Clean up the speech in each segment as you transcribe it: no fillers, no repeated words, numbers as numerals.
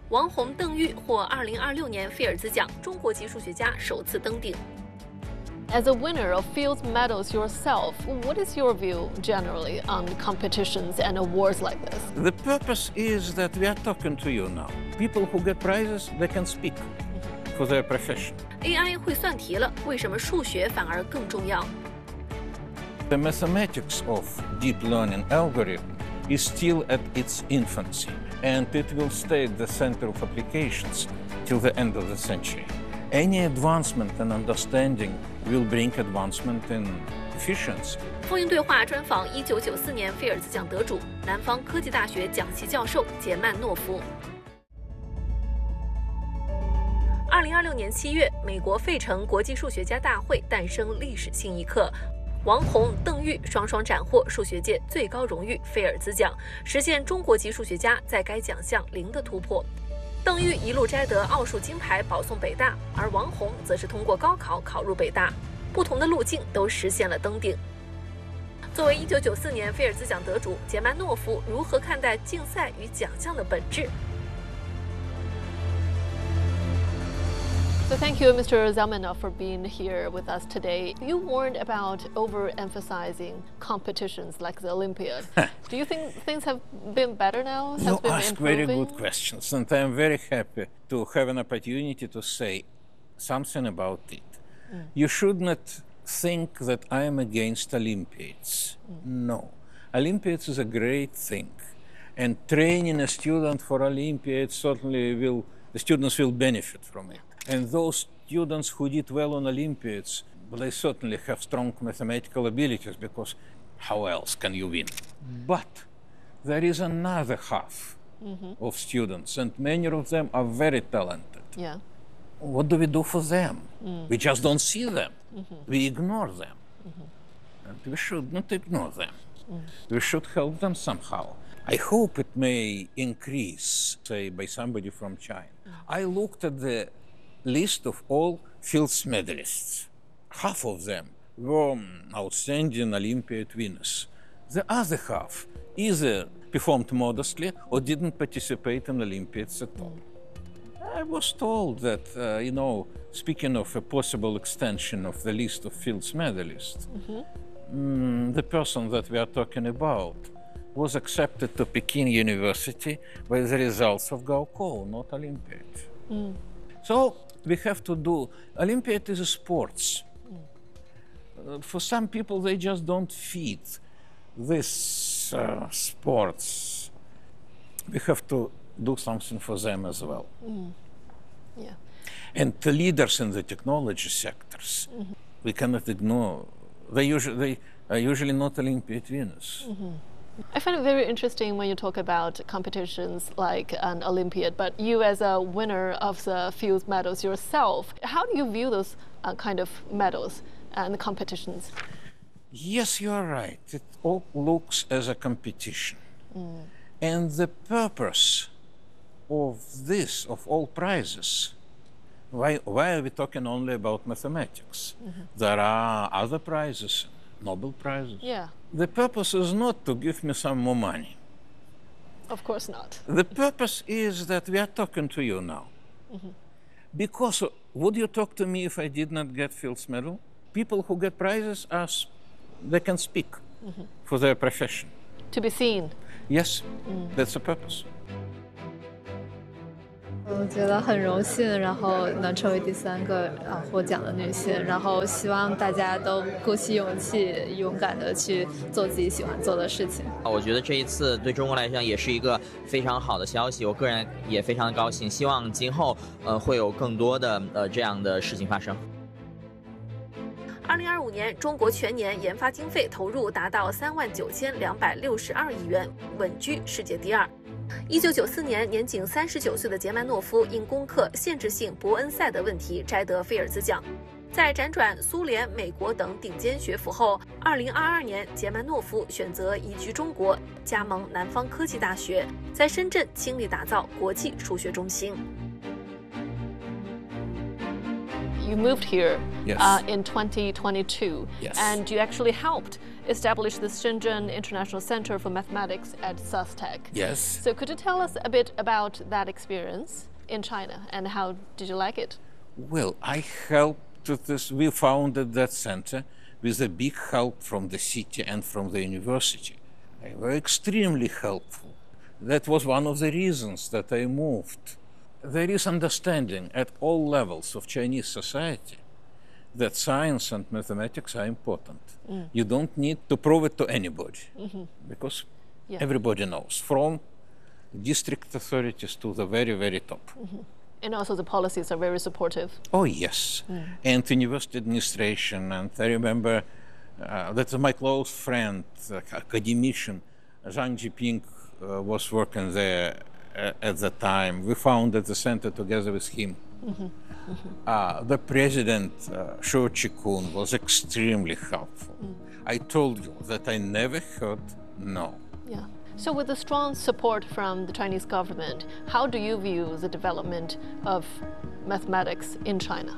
王洪、邓玉获2026年菲尔兹奖，中国籍数学家首次登顶。 As a winner of Fields medals yourself, what is your view generally on competitions and awards like this? The purpose is that we are talking to you now. People who get prizes, they can speak for their profession. AI 会算题了，为什么数学反而更重要？ The mathematics of deep learning algorithm is still at its infancy, and it will stay at the center of applications till the end of the century. Any advancement in understanding will bring advancement in efficiency. 风云对话专访1994年菲尔兹奖得主、南方科技大学讲席教授杰曼诺夫。2026年7月，美国费城国际数学家大会诞生历史性一刻。王洪、邓玉双双斩获数学界最高荣誉菲尔兹奖，实现中国籍数学家在该奖项零的突破。邓玉一路摘得奥数金牌，保送北大，而王洪则是通过高考考入北大，不同的路径都实现了登顶。作为1994年菲尔兹奖得主，杰曼诺夫如何看待竞赛与奖项的本质？ So thank you, Mr. Zalmanov, for being here with us today. You warned about overemphasizing competitions like the Olympiad. Do you think things have been better now? You ask very good questions, and I'm very happy to have an opportunity to say something about it. You should not think that I am against Olympiads. No. Olympiads is a great thing, and training a student for Olympiads certainly the students will benefit from it. And those students who did well on Olympiads, they certainly have strong mathematical abilities, because how else can you win? But there is another half of students, and many of them are very talented. Yeah. What do we do for them? We just don't see them. We ignore them. And we should not ignore them. We should help them somehow. I hope it may increase, say, by somebody from China. I looked at the list of all Fields medalists. Half of them were outstanding Olympiad winners. The other half either performed modestly or didn't participate in Olympiads at all. I was told that, speaking of a possible extension of the list of Fields medalists, the person that we are talking about was accepted to Peking University by the results of Gaokao, not Olympiad. So we have to do, Olympiad is a sports. For some people, they just don't fit this sports. We have to do something for them as well. Yeah. And the leaders in the technology sectors, we cannot ignore. They are usually not Olympiad winners. I find it very interesting when you talk about competitions like an Olympiad, but you as a winner of the Fields medals yourself, how do you view those kind of medals and the competitions? Yes, you are right. It all looks as a competition. And the purpose of this, of all prizes, why are we talking only about mathematics? There are other prizes, Nobel prizes. Yeah. The purpose is not to give me some more money. Of course not. The purpose is that we are talking to you now. Because would you talk to me if I did not get Fields medal? People who get prizes, they can speak for their profession. To be seen. Yes, that's the purpose. 我觉得很荣幸，然后能成为第3个获奖的女性，然后希望大家都鼓起勇气，勇敢的去做自己喜欢做的事情。 我觉得这一次对中国来讲也是一个非常好的消息，我个人也非常高兴，希望今后会有更多的这样的事情发生。 2025年，中国全年研发经费投入达到39262亿元，稳居世界第2。1994年，年仅39岁的杰曼诺夫因攻克限制性伯恩赛德问题摘得菲尔兹奖。在辗转苏联、美国等顶尖学府后，2022年，杰曼诺夫选择移居中国，加盟南方科技大学，在深圳倾力打造国际数学中心。 You moved here Yes. In 2022, Yes. and you actually helped established the Shenzhen International Center for Mathematics at SUSTech. Yes. So could you tell us a bit about that experience in China and how did you like it? Well, I helped with this. We founded that center with a big help from the city and from the university. They were extremely helpful. That was one of the reasons that I moved. There is understanding at all levels of Chinese society that science and mathematics are important. You don't need to prove it to anybody because everybody knows, from district authorities to the very, very top. And also the policies are very supportive. Oh, yes. And university administration. And I remember that my close friend, academician, Zhang Jiping, was working there at the time. We founded the center together with him. The president, Shou Chi-kun, was extremely helpful. I told you that I never heard no. Yeah. So with the strong support from the Chinese government, how do you view the development of mathematics in China?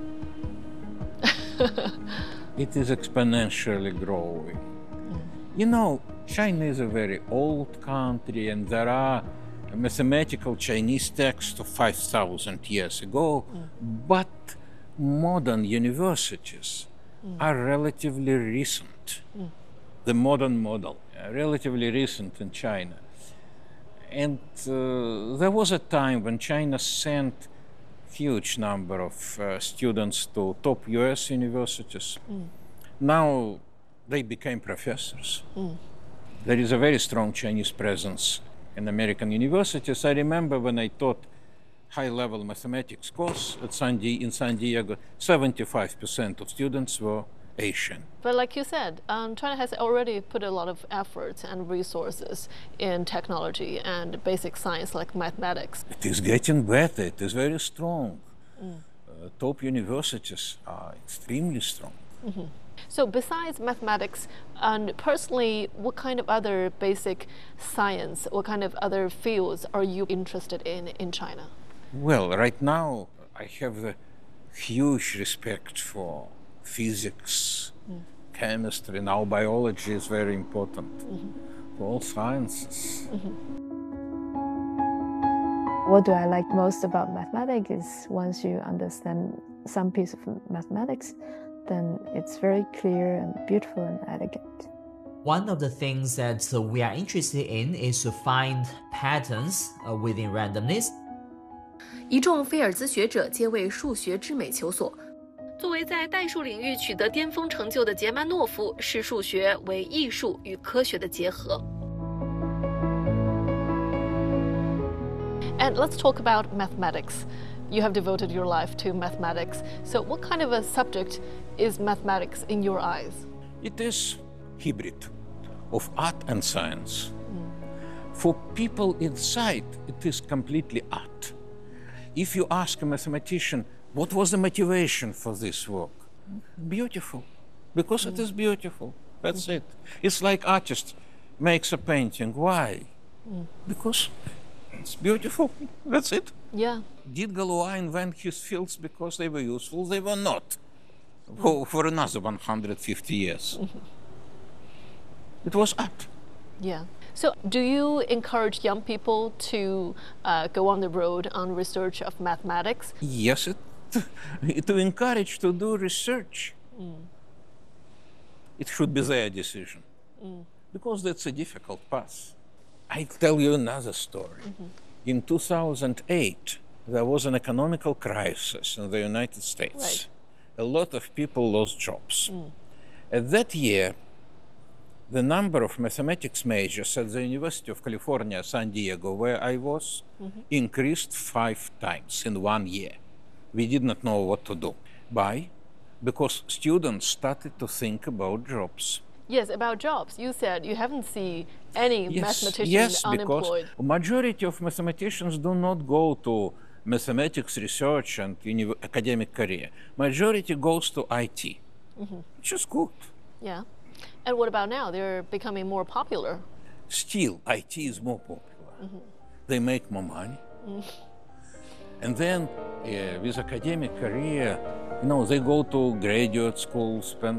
It is exponentially growing. You know, China is a very old country, and there are mathematical Chinese texts of 5,000 years ago, but modern universities are relatively recent. The modern model, relatively recent in China. And there was a time when China sent huge number of students to top US universities. Now they became professors. There is a very strong Chinese presence in American universities. I remember when I taught high-level mathematics course in San Diego, 75% of students were Asian. But like you said, China has already put a lot of efforts and resources in technology and basic science like mathematics. It is getting better. It is very strong. Top universities are extremely strong. So besides mathematics, and personally, what kind of other basic science, what kind of other fields are you interested in China? Well, right now I have a huge respect for physics, chemistry. Now biology is very important for all sciences. What do I like most about mathematics is once you understand some piece of mathematics, then it's very clear and beautiful and elegant. One of the things that we are interested in is to find patterns within randomness. 一众菲尔兹学者皆为数学之美求索。作为在代数领域取得巅峰成就的杰曼诺夫，视数学为艺术与科学的结合。 And let's talk about mathematics. You have devoted your life to mathematics. So what kind of a subject is mathematics in your eyes? It is hybrid of art and science. For people inside, it is completely art. If you ask a mathematician, what was the motivation for this work? Beautiful, because it is beautiful. That's it. It's like artist makes a painting. Why? Because it's beautiful. That's it. Yeah. Did Galois invent his fields because they were useful? They were not. For another 150 years. It was art. Yeah. So do you encourage young people to go on the road on research of mathematics? Yes, to encourage to do research. It should be their decision. Because that's a difficult path. I'll tell you another story. In 2008, there was an economical crisis in the United States. Right. A lot of people lost jobs. At that year, the number of mathematics majors at the University of California, San Diego, where I was, increased 5 times in 1 year. We did not know what to do. Why? Because students started to think about jobs. Yes, about jobs. You said you haven't seen any mathematicians unemployed. Because majority of mathematicians do not go to mathematics research and academic career. Majority goes to IT, which is good. Yeah. And what about now? They're becoming more popular. Still, IT is more popular. They make more money. And then with academic career, they go to graduate school, spend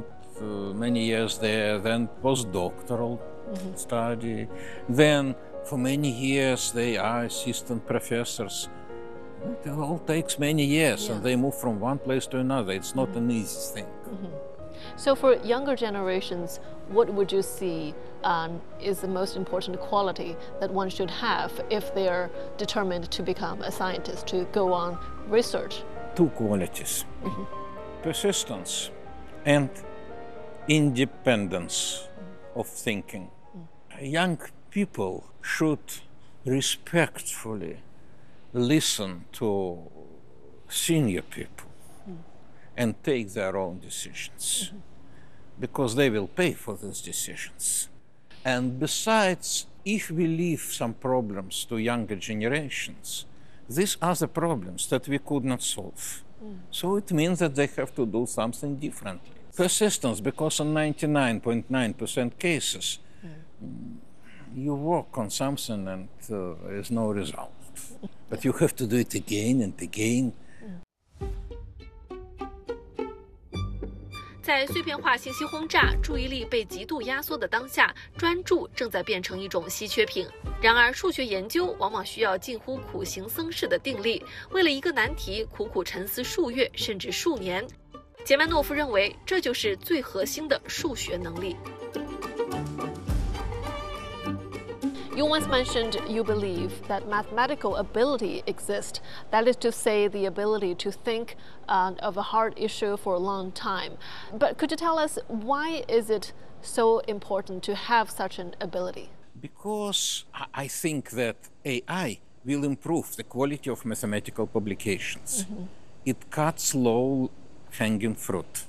many years there, then postdoctoral study, then for many years they are assistant professors. It all takes many years, and they move from one place to another. It's not an easy thing. So for younger generations, what would you see is the most important quality that one should have if they're determined to become a scientist, to go on research? Two qualities: persistence and independence of thinking. Young people should respectfully listen to senior people and take their own decisions, because they will pay for these decisions. And besides, if we leave some problems to younger generations, these are the problems that we could not solve. So it means that they have to do something differently. Persistence, because in 99.9% cases, you work on something and there is no result. But you have to do it again and again. 在碎片化信息轰炸、注意力被极度压缩的当下，专注正在变成一种稀缺品。然而，数学研究往往需要近乎苦行僧式的定力，为了一个难题苦苦沉思数月甚至数年。杰曼诺夫认为，这就是最核心的数学能力。 You once mentioned you believe that mathematical ability exists. That is to say, the ability to think of a hard issue for a long time. But could you tell us, why is it so important to have such an ability? Because I think that AI will improve the quality of mathematical publications. It cuts low-hanging fruit.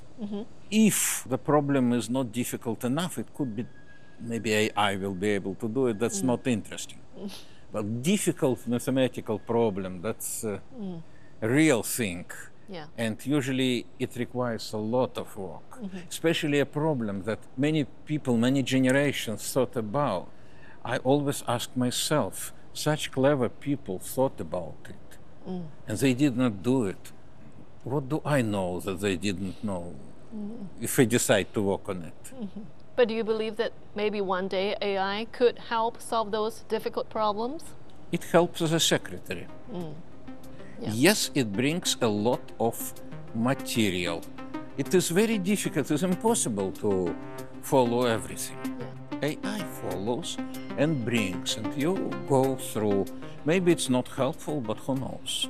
If the problem is not difficult enough, it could be maybe AI will be able to do it. That's not interesting. But difficult mathematical problem, that's a real thing. Yeah. And usually it requires a lot of work, especially a problem that many people, many generations thought about. I always ask myself, such clever people thought about it, and they did not do it. What do I know that they didn't know if I decide to work on it? But do you believe that maybe one day AI could help solve those difficult problems? It helps as a secretary. Yeah. Yes, it brings a lot of material. It is very difficult, it's impossible to follow everything. AI follows and brings, and you go through. Maybe it's not helpful, but who knows?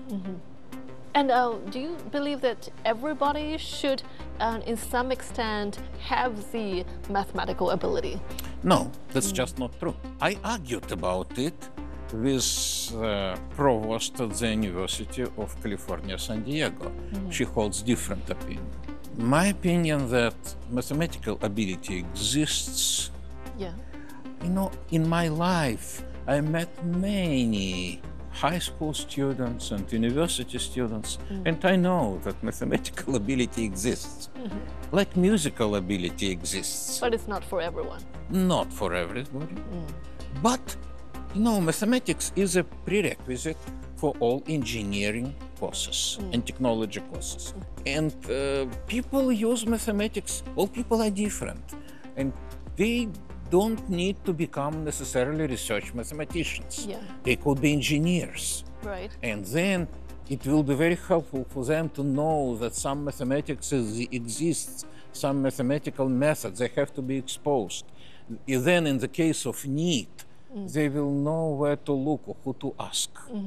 And do you believe that everybody should, in some extent, have the mathematical ability? No, that's just not true. I argued about it with provost at the University of California, San Diego. She holds different opinion. My opinion that mathematical ability exists. Yeah. You know, in my life, I met many high school students and university students, and I know that mathematical ability exists, like musical ability exists. But it's not for everyone. Not for everybody. But, you know, mathematics is a prerequisite for all engineering courses and technology courses. And people use mathematics, all people are different, and they don't need to become necessarily research mathematicians. Yeah. They could be engineers. Right. And then it will be very helpful for them to know that some mathematics exists, some mathematical methods, they have to be exposed. Then in the case of need, they will know where to look or who to ask.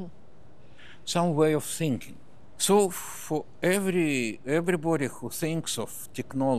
Some way of thinking. So for everybody who thinks of technology,